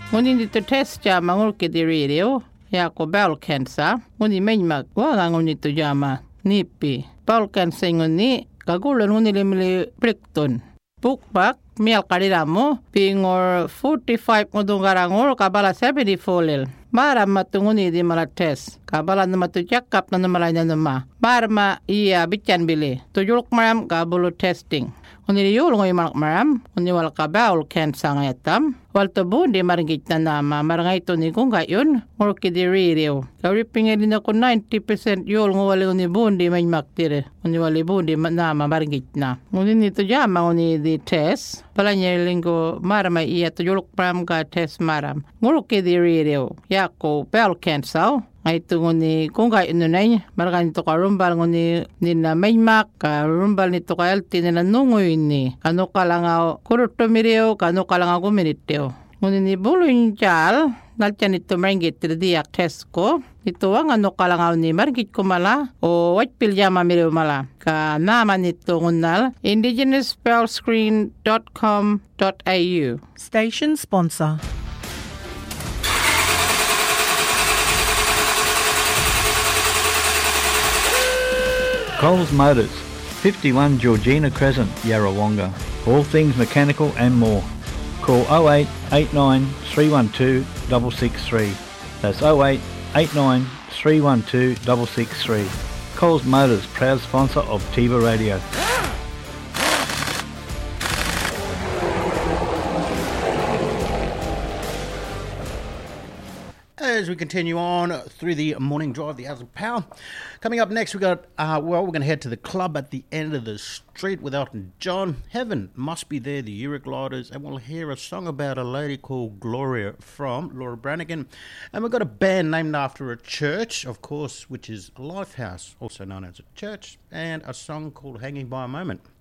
Nguni dito test jama ngulke di radio. Yako bowel cancer. Nguni menyak wala nguni to jama nipi. Bowel cancer nguni kagulan nguni limili plikton. Bukbak mial kariramo pingor 45 ngudungarangor kabala 74 lil. Mara matunguni di mala test. Kabala na matujak na namalay na nama. Marma iya bican bili. Tujulok maram kabulu testing. Kuni yul ngoy malak maram. Kuni wal kabaul cancer ngayatam. Wal tabu di maringgit na nama. Marangay ito ni kung gayon. Ngurki di ririw. Karipingin din ako 90% yul ngwali kuni bundi may maktire. Kuni wali bundi nama maringgit na. Kuni nito jama kuni di test. Pala niya linggo marama iya tujulok maram ka test maram. Ngurki di ririw. Yako bowel cancer. Ay ito nguni kung kayo nunay, marakan nito ka rumbal nguni nina maymak, ka rumbal nito ka alti nila nungoy ni. Kano ka lang ako kurutomiriyo, kano ka lang ako minitiyo. Nguni ni buloy njal, naltiyan ito maringgit diak test ko. Ito ang ano ka lang ako ni maringgit ko mala, o white piljama miriyo mala. Ka naman ito ngunal, indigenouspellscreen.com.au. Station sponsor. Coles Motors, 51 Georgina Crescent, Yarrawonga. All things mechanical and more. Call 08 89 312 663. That's 08 89 312 663. Coles Motors, proud sponsor of Tiva Radio. As we continue on through the morning drive, the Hours of Power. Coming up next, we've got, we're going to head to the club at the end of the street with Elton John. Heaven Must Be There, the Eurogliders, and we'll hear a song about a lady called Gloria from Laura Branigan. And we've got a band named after a church, of course, which is Lifehouse, also known as a church, and a song called Hanging by a Moment.